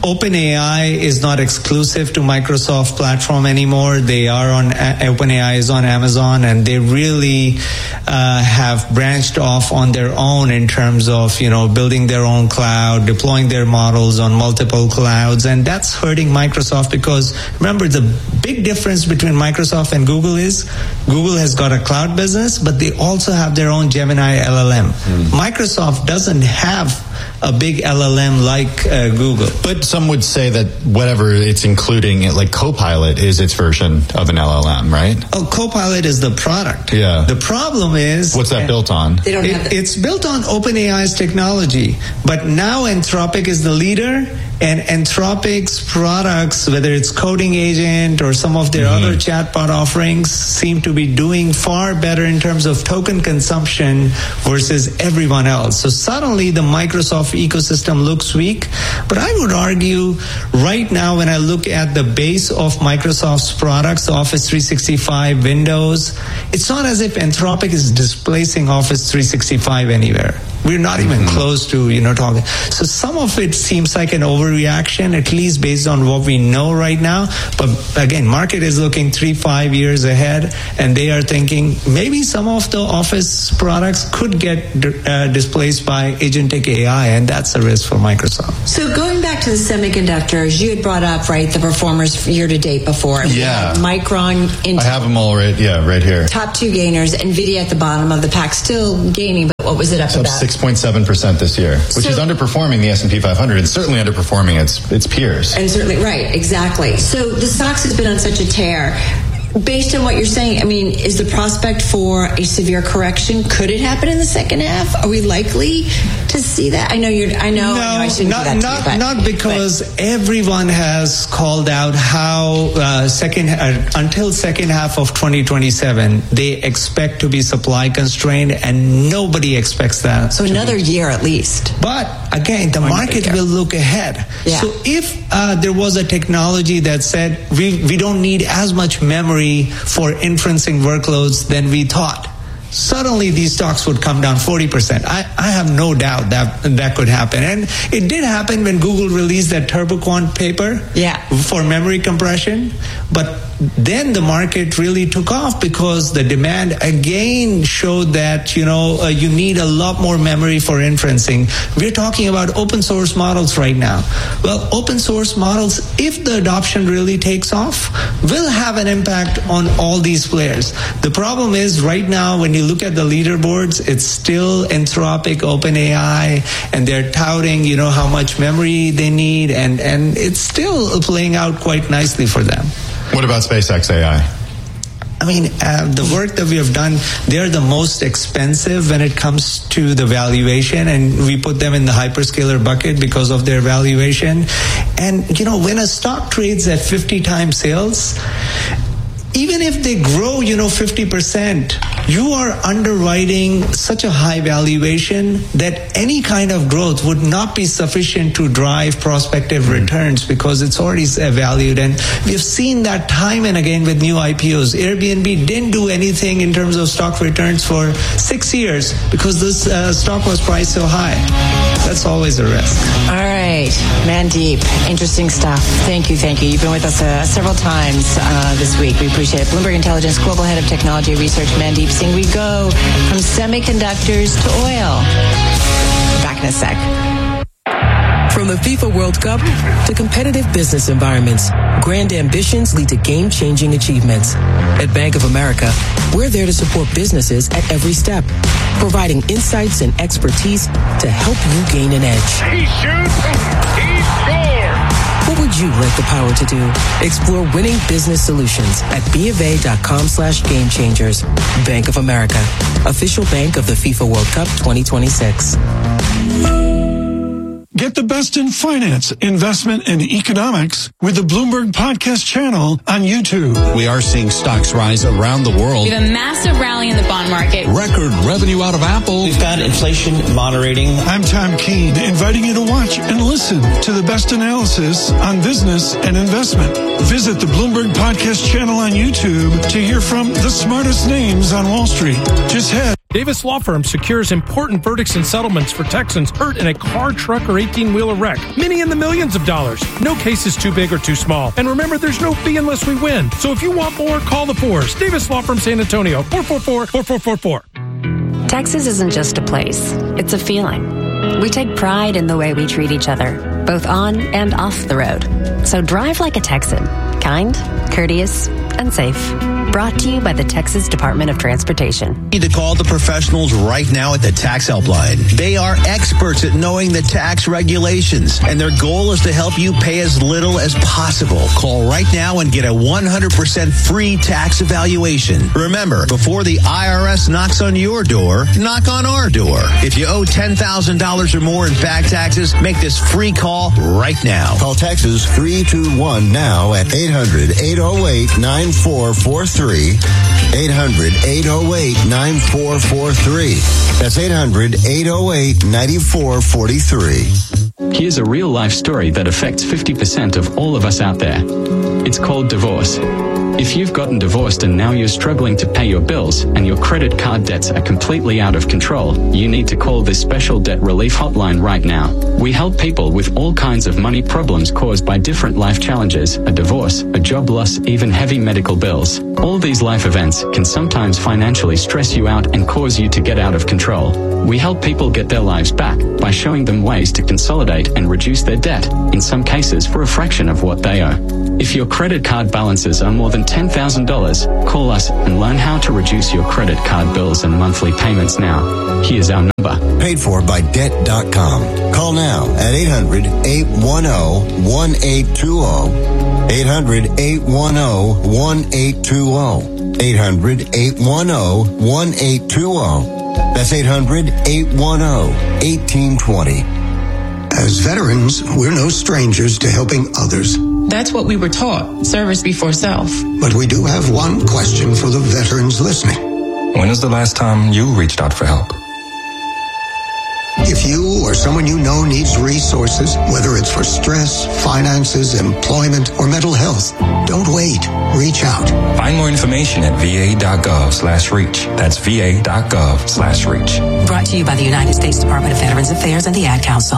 OpenAI is not exclusive to Microsoft platform anymore. They are on, OpenAI is on Amazon, and they really uh, have branched off on their own in terms of, you know, building their own cloud, deploying their models on multiple clouds, and that's hurting Microsoft because, remember, the big difference between Microsoft and Google is Google has got a cloud business, but they also have their own Gemini L L M. Mm. Microsoft doesn't have a big L L M like uh, Google. But some would say that whatever it's including, like Copilot is its version of an L L M, right? Oh, Copilot is the product. Yeah. The problem is... What's that built on? They don't it, have the- it's built on OpenAI's technology, but now Anthropic is the leader, and Anthropic's products, whether it's Coding Agent or some of their mm-hmm. other chatbot offerings, seem to be doing far better in terms of token consumption versus everyone else. So suddenly the Microsoft ecosystem looks weak, but I would argue right now when I look at the base of Microsoft's products, Office three sixty-five, Windows, it's not as if Anthropic is displacing Office three sixty-five anywhere. We're not even mm-hmm. close to, you know, talking. So some of it seems like an overreaction, at least based on what we know right now. But again, market is looking three, five years ahead, and they are thinking maybe some of the Office products could get uh, displaced by agentic A I, and that's a risk for Microsoft. So going back to the semiconductors, you had brought up, right, the performers year to date before. Yeah. Micron, Intel. I have them all right, yeah, right here. Top two gainers, NVIDIA at the bottom of the pack, still gaining, but what was it up so about? six point seven percent this year, which so, is underperforming the S and P five hundred and certainly underperforming its its peers. And certainly, right, exactly. So the stocks has been on such a tear. Based on what you're saying, I mean, is the prospect for a severe correction? Could it happen in the second half? Are we likely to see that? I know you're. I know. No, I, know I shouldn't not do that not, to you, but, not because but. everyone has called out how uh, second uh, until second half of twenty twenty-seven they expect to be supply constrained, and nobody expects that. So another be. year at least. But again, the or market will look ahead. Yeah. So if uh, there was a technology that said we we don't need as much memory for inferencing workloads than we thought, suddenly these stocks would come down forty percent. I, I have no doubt that that could happen. And it did happen when Google released that TurboQuant paper yeah. for memory compression. But then the market really took off because the demand again showed that, you know, uh, you need a lot more memory for inferencing. We're talking about open source models right now. Well, open source models, if the adoption really takes off, will have an impact on all these players. The problem is right now when you look at the leaderboards, it's still Anthropic, OpenAI, and they're touting, you know, how much memory they need, and, and it's still playing out quite nicely for them. What about SpaceX A I? I mean, uh, the work that we have done, they're the most expensive when it comes to the valuation, and we put them in the hyperscaler bucket because of their valuation. And, you know, when a stock trades at fifty times sales, even if they grow, you know, fifty percent, you are underwriting such a high valuation that any kind of growth would not be sufficient to drive prospective returns because it's already valued. And we've seen that time and again with new I P Os. Airbnb didn't do anything in terms of stock returns for six years because this uh, stock was priced so high. That's always a risk. All right, Mandeep, interesting stuff. Thank you, thank you. You've been with us uh, several times uh, this week. We appreciate it. Bloomberg Intelligence Global Head of Technology Research, Mandeep Singh. We go from semiconductors to oil. Back in a sec. From the FIFA World Cup to competitive business environments, grand ambitions lead to game-changing achievements. At Bank of America, we're there to support businesses at every step, providing insights and expertise to help you gain an edge. He shoots, he scores! What would you like the power to do? Explore winning business solutions at BofA.com slash game changers. Bank of America, official bank of the FIFA World Cup twenty twenty-six. Get the best in finance, investment, and economics with the Bloomberg Podcast channel on YouTube. We are seeing stocks rise around the world. We have a massive rally in the bond market. Record revenue out of Apple. We've got inflation moderating. I'm Tom Keene, inviting you to watch and listen to the best analysis on business and investment. Visit the Bloomberg Podcast channel on YouTube to hear from the smartest names on Wall Street. Just head Davis Law Firm secures important verdicts and settlements for Texans hurt in a car, truck, or eighteen-wheeler wreck. Many in the millions of dollars. No case is too big or too small. And remember, there's no fee unless we win. So if you want more, call the Fours. Davis Law Firm San Antonio, four four four, four four four four. Texas isn't just a place. It's a feeling. We take pride in the way we treat each other, both on and off the road. So drive like a Texan. Kind, courteous, and safe. Brought to you by the Texas Department of Transportation. Need to call the professionals right now at the Tax Helpline. They are experts at knowing the tax regulations, and their goal is to help you pay as little as possible. Call right now and get a one hundred percent free tax evaluation. Remember, before the I R S knocks on your door, knock on our door. If you owe ten thousand dollars or more in back taxes, make this free call right now. Call Texas three two one now at eight hundred, eight oh eight, nine four four three. eight hundred, eight oh eight, nine four four three. That's eight hundred, eight oh eight, nine four four three. Here's a real-life story that affects fifty percent of all of us out there. It's called divorce. If you've gotten divorced and now you're struggling to pay your bills and your credit card debts are completely out of control, you need to call this special debt relief hotline right now. We help people with all kinds of money problems caused by different life challenges, a divorce, a job loss, even heavy medical bills. All these life events can sometimes financially stress you out and cause you to get out of control. We help people get their lives back by showing them ways to consolidate and reduce their debt, in some cases for a fraction of what they owe. If your credit card balances are more than ten thousand dollars, call us and learn how to reduce your credit card bills and monthly payments now. Here's our number. Paid for by debt dot com. Call now at eight hundred, eight one zero, one eight two zero. eight hundred, eight one zero, one eight two zero. eight hundred, eight one zero, one eight two zero. That's eight hundred, eight one zero, one eight two zero. As veterans, we're no strangers to helping others. That's what we were taught, service before self. But we do have one question for the veterans listening. When is the last time you reached out for help? If you or someone you know needs resources, whether it's for stress, finances, employment, or mental health, don't wait. Reach out. Find more information at va.gov slash reach. That's va.gov slash reach. Brought to you by the United States Department of Veterans Affairs and the Ad Council.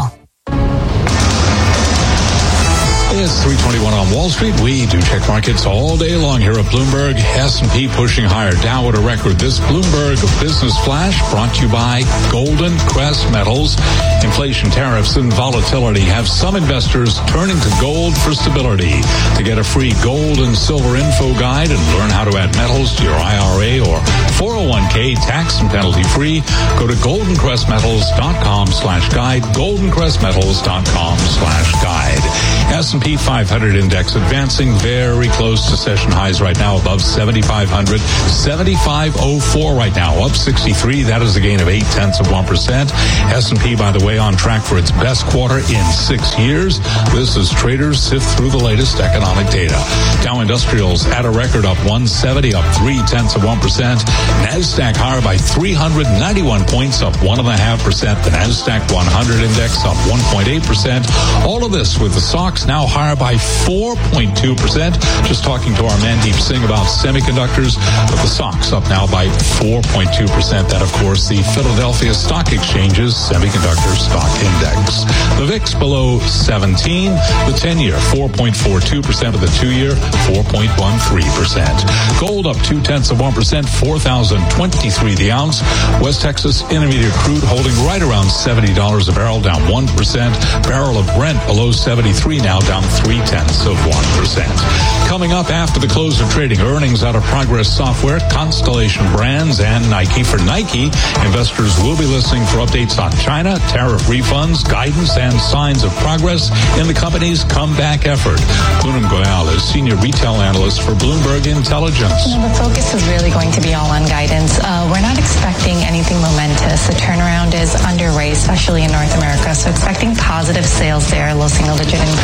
It's three twenty-one on Wall Street. We do check markets all day long here at Bloomberg. S and P pushing higher. Dow at a record. This Bloomberg Business Flash brought to you by Golden Crest Metals. Inflation, tariffs, and volatility have some investors turning to gold for stability. To get a free gold and silver info guide and learn how to add metals to your I R A or four oh one k tax and penalty free, go to goldencrestmetals.com slash guide, goldencrestmetals.com slash guide. S and P five hundred index advancing very close to session highs right now, above seventy-five hundred, seventy-five oh four right now, up sixty-three. That is a gain of eight tenths of one percent. S and P, by the way, on track for its best quarter in six years. This is traders sift through the latest economic data. Dow Industrials at a record, up one seventy, up three tenths of one percent. NASDAQ higher by three hundred ninety-one points, up one and a half percent. The NASDAQ one hundred index up one point eight percent. All of this with the S O X now higher by four point two percent. Just talking to our Mandeep Singh about semiconductors, but the S O X up now by four point two percent. That, of course, the Philadelphia Stock Exchange's Semiconductor Stock Index. The V I X below seventeen. The ten-year, four point four two percent. Of the two-year, four point one three percent. Gold up two-tenths of one percent, four thousand twenty-three the ounce. West Texas Intermediate crude holding right around seventy dollars a barrel, down one percent. Barrel of Brent below seventy-three now, down three-tenths of one percent. Coming up after the close of trading, earnings out of Progress Software, Constellation Brands, and Nike. For Nike, investors will be listening for updates on China, tariff refunds, guidance, and signs of progress in the company's comeback effort. Poonam Goyal is senior retail analyst for Bloomberg Intelligence. You know, the focus is really going to be all on guidance. Uh, we're not expecting anything momentous. The turnaround is underway, especially in North America. So expecting positive sales there, low single-digit increase.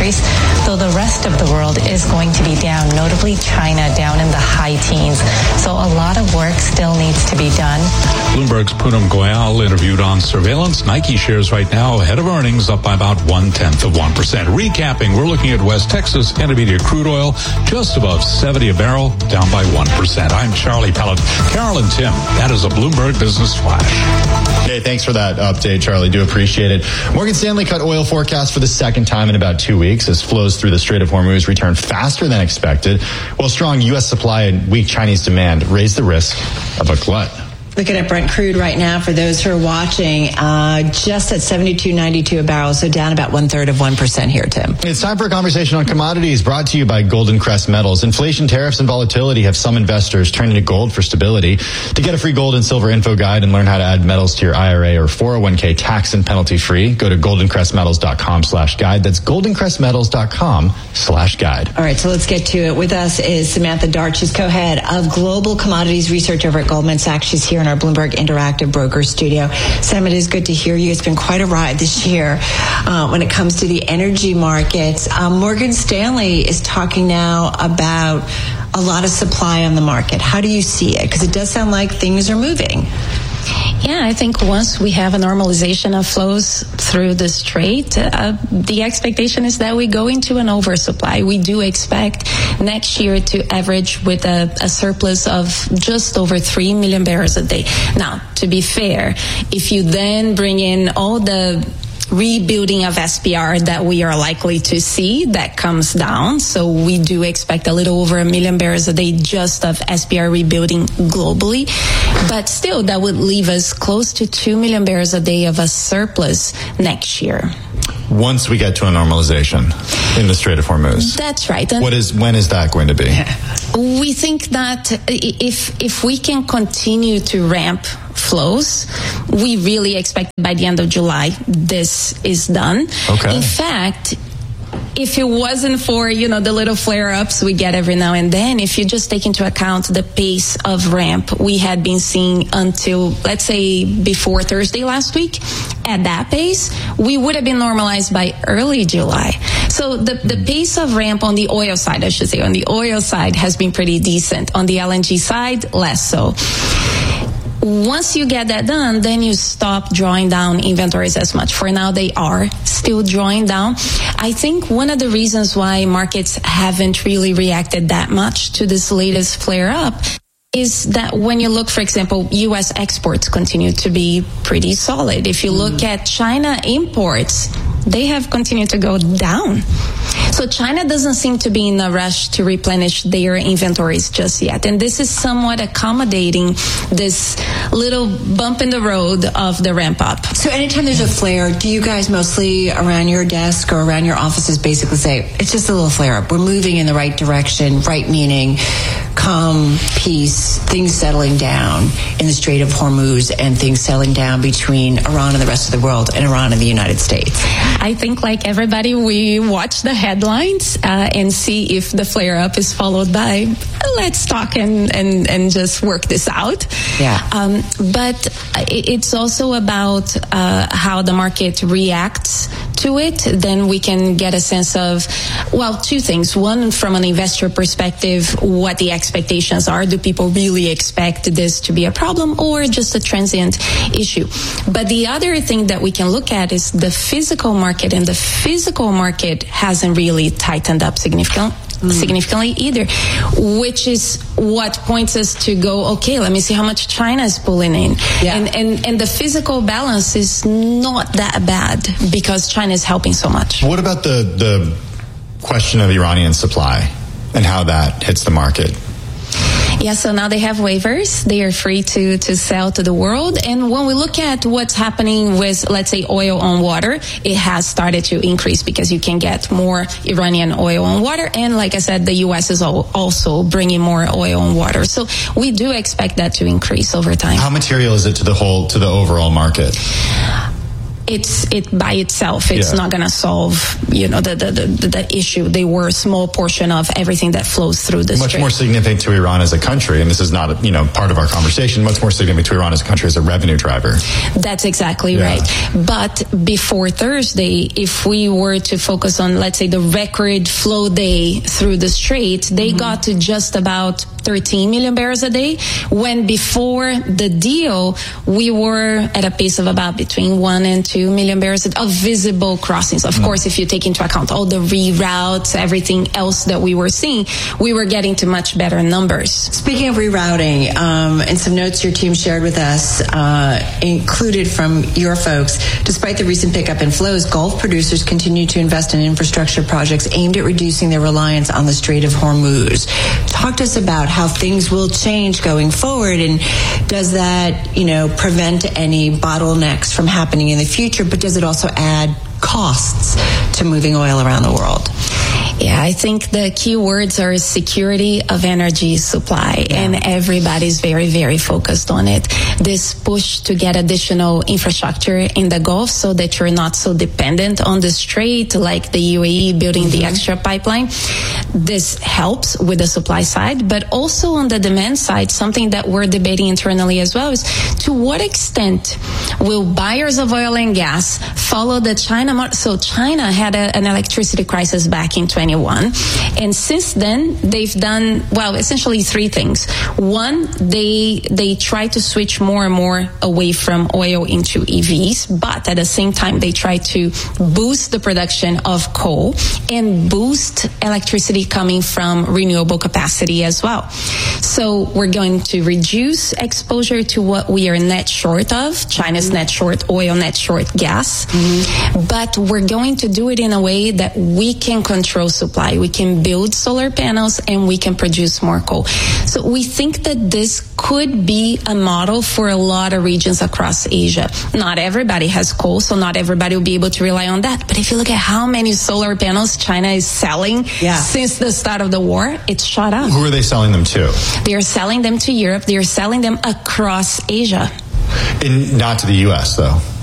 though the rest of the world is going to be down, notably China down in the high teens. So a lot of work still needs to be done. Bloomberg's Poonam Goyal interviewed on surveillance. Nike shares right now ahead of earnings, up by about one-tenth of one percent. Recapping, we're looking at West Texas Intermediate crude oil just above seventy a barrel, down by one percent. I'm Charlie Pellet. Carol and Tim, that is a Bloomberg Business Flash. Okay, thanks for that update, Charlie. Do appreciate it. Morgan Stanley cut oil forecast for the second time in about two weeks as flows through the Strait of Hormuz return faster than expected, while strong U S supply and weak Chinese demand raise the risk of a glut. Looking at Brent crude right now for those who are watching, uh, just at seventy-two ninety-two a barrel, so down about one third of one percent here, Tim. It's time for a conversation on commodities brought to you by Golden Crest Metals. Inflation, tariffs, and volatility have some investors turning to gold for stability. To get a free gold and silver info guide and learn how to add metals to your I R A or four oh one k tax and penalty free, go to goldencrestmetals.com slash guide. That's goldencrestmetals.com slash guide. All right, so let's get to it. With us is Samantha Dart. She's co-head of Global Commodities Research over at Goldman Sachs. She's here in our Bloomberg Interactive Broker Studio. Sam, it is good to hear you. It's been quite a ride this year uh, when it comes to the energy markets. Um, Morgan Stanley is talking now about a lot of supply on the market. How do you see it? Because it does sound like things are moving. Yeah, I think once we have a normalization of flows through the strait, uh, the expectation is that we go into an oversupply. We do expect next year to average with a, a surplus of just over three million barrels a day. Now, to be fair, if you then bring in all the rebuilding of S P R that we are likely to see, that comes down. So we do expect a little over a million barrels a day just of S P R rebuilding globally. But still, that would leave us close to two million barrels a day of a surplus next year. Once we get to a normalization in the Strait of Hormuz. That's right. And what is, when is that going to be? We think that if if we can continue to ramp flows, we really expect by the end of July this is done. Okay. In fact, if it wasn't for, you know, the little flare-ups we get every now and then, if you just take into account the pace of ramp we had been seeing until, let's say, before Thursday last week, at that pace, we would have been normalized by early July. So the, the pace of ramp on the oil side, I should say, on the oil side has been pretty decent. On the L N G side, less so. Once you get that done, then you stop drawing down inventories as much. For now, they are still drawing down. I think one of the reasons why markets haven't really reacted that much to this latest flare-up is that when you look, for example, U S exports continue to be pretty solid. If you look at China imports, they have continued to go down. So China doesn't seem to be in a rush to replenish their inventories just yet. And this is somewhat accommodating this little bump in the road of the ramp up. So anytime there's a flare, do you guys mostly around your desk or around your offices basically say, it's just a little flare up, we're moving in the right direction, right meaning calm, peace, things settling down in the Strait of Hormuz and things settling down between Iran and the rest of the world and Iran and the United States? I think like everybody, we watch the headlines uh, and see if the flare-up is followed by, let's talk and, and, and just work this out. Yeah. Um, but it's also about uh, how the market reacts to it. Then we can get a sense of, well, two things. One, from an investor perspective, what the expectations are. Do people really expect this to be a problem or just a transient issue? But the other thing that we can look at is the physical market, and the physical market hasn't really tightened up significantly. Mm. significantly either, which is what points us to go, okay, let me see how much China is pulling in. Yeah. And, and, and the physical balance is not that bad because China is helping so much. What about the, the question of Iranian supply and how that hits the market? Yeah, so now they have waivers. They are free to, to sell to the world. And when we look at what's happening with, let's say, oil on water, it has started to increase because you can get more Iranian oil on water. And like I said, the U S is also bringing more oil on water. So we do expect that to increase over time. How material is it to the whole, to the overall market? it's it by itself. It's Yeah. not going to solve, you know, the, the, the, the issue. They were a small portion of everything that flows through the Much strait. more significant to Iran as a country, and this is not, you know, part of our conversation, much more significant to Iran as a country as a revenue driver. That's exactly Yeah. right. But before Thursday, if we were to focus on, let's say, the record flow day through the strait, they mm-hmm. got to just about thirteen million barrels a day, when before the deal, we were at a pace of about between one and two million barrels of visible crossings. Of mm. course, if you take into account all the reroutes, everything else that we were seeing, we were getting to much better numbers. Speaking of rerouting, um, and some notes your team shared with us, uh, included from your folks, despite the recent pickup in flows, Gulf producers continue to invest in infrastructure projects aimed at reducing their reliance on the Strait of Hormuz. Talk to us about how things will change going forward, and does that, you know, prevent any bottlenecks from happening in the future, but does it also add costs to moving oil around the world? Yeah, I think the key words are security of energy supply, yeah. and everybody's very, very focused on it. This push to get additional infrastructure in the Gulf so that you're not so dependent on the strait, like the U A E building mm-hmm. the extra pipeline. This helps with the supply side, but also on the demand side, something that we're debating internally as well is to what extent will buyers of oil and gas follow the China market? So China had a, an electricity crisis back in twenty twenty-one, and since then they've done, well, essentially three things. One, they they try to switch more and more away from oil into E Vs, but at the same time they try to boost the production of coal and boost electricity coming from renewable capacity as well. So we're going to reduce exposure to what we are net short of. China's mm-hmm. net short oil, net short gas, mm-hmm. but we're going to do it in a way that we can control supply. We can build solar panels and we can produce more coal. So we think that this could be a model for a lot of regions across Asia. Not everybody has coal, so not everybody will be able to rely on that. But if you look at how many solar panels China is selling yeah. since the start of the war, it's shot up. Who are they selling them to? They are selling them to Europe. They are selling them across Asia. In, not to the U S, though.